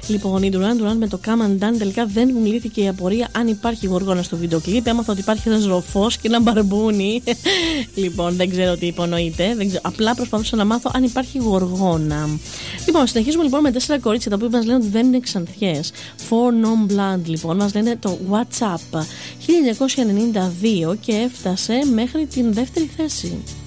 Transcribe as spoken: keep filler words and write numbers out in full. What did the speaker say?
Λοιπόν, η Duran Duran με το Come and Done τελικά δεν μου λύθηκε η απορία αν υπάρχει γοργόνα στο βίντεο κλιπ. Έμαθα ότι υπάρχει ένα ροφός και ένα μπαρμπούνι. Λοιπόν, δεν ξέρω τι υπονοείται. Δεν ξέρω. Απλά προσπαθούσα να μάθω αν υπάρχει γοργόνα. Λοιπόν, συνεχίζουμε λοιπόν με τέσσερα κορίτσια τα οποία μας λένε ότι δεν είναι ξανθιές. Four Non Blonde λοιπόν μας λένε το WhatsApp χίλια εννιακόσια ενενήντα δύο και έφτασε μέχρι την δεύτερη θέση.